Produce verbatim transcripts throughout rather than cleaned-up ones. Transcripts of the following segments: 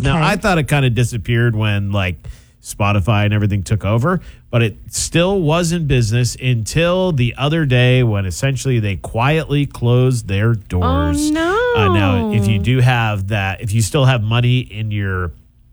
Now, I thought it kind of disappeared when like Spotify and everything took over, but it still was in business until the other day when essentially they quietly closed their doors. Oh, no. Uh, now, if you do have that, if you still have money in your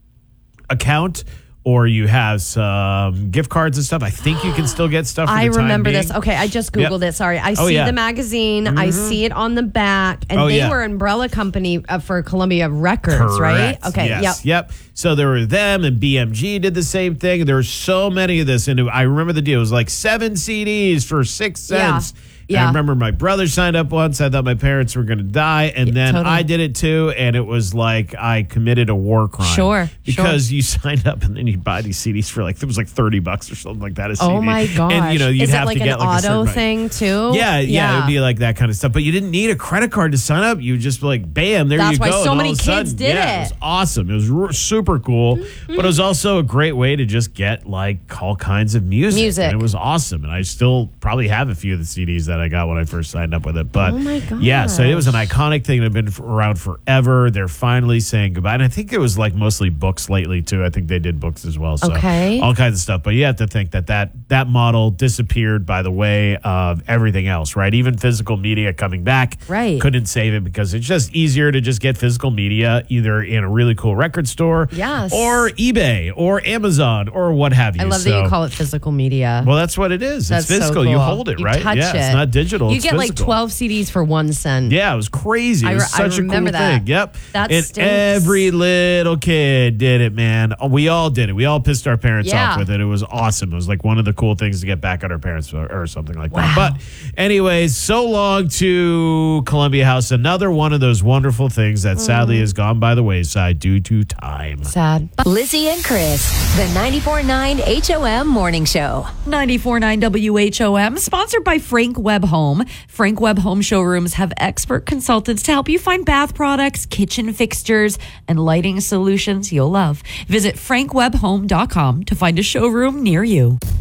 account, or you have some gift cards and stuff, I think you can still get stuff for I the time remember being. this. Okay, I just Googled Yep. it. Sorry. I Oh, see yeah. the magazine. I see it on the back. And Oh, they yeah. were umbrella company uh, for Columbia Records, right? Correct. Okay, Yes. yep. Yep. So there were them, and B M G did the same thing. There were so many of this, and it, I remember the deal. It was like seven C Ds for six cents. Yeah. And Yeah. I remember my brother signed up once. I thought my parents were going to die, and then totally. I did it too, and it was like I committed a war crime. Sure, because you signed up, and then you buy these C Ds for like it was like thirty bucks or something like that. A C D. Oh my gosh. And you know you'd Is have it like to an get like a certain auto amount. thing too? Yeah, yeah, it'd be like that kind of stuff. But you didn't need a credit card to sign up. You just like, bam, there That's you why go. so And all many of a kids sudden, did yeah, it. It was awesome. It was r- super cool. Mm-hmm. But it was also a great way to just get like all kinds of music. Music. And it was awesome. And I still probably have a few of the C Ds that I got when I first signed up with it. But Oh my yeah, so it was an gosh. iconic thing that had been f- around forever. They're finally saying goodbye. And I think it was like mostly books lately too. I think they did books as well. So Okay. all kinds of stuff. But you have to think that that, that model disappeared by the way of everything else, right? Even physical media coming back Right. couldn't save it because it's just easier to just get physical media either in a really cool record store Yes. or eBay or Amazon or what have you. I love So- that you call it physical media. Well, that's what it is. That's it's so physical. You cool. hold it, You right? touch yeah, it. it's not digital. You it's get like physical. twelve C Ds for one cent. Yeah, it was crazy. It I was re- I such a remember cool that. thing. Yep. That and stinks. every little kid did it, man. We all did it. We all pissed our parents Yeah. off with it. It was awesome. It was like one of the cool things to get back at our parents or, or something like Wow. that. But anyways, so long to Columbia House. Another one of those wonderful things that sadly has gone by the wayside due to time. Sad. Lizzie and Chris, the ninety-four point nine H O M Morning Show. ninety-four point nine W H O M, sponsored by Frank Webb Home. Frank Webb Home showrooms have expert consultants to help you find bath products, kitchen fixtures, and lighting solutions you'll love. Visit frank webb home dot com to find a showroom near you.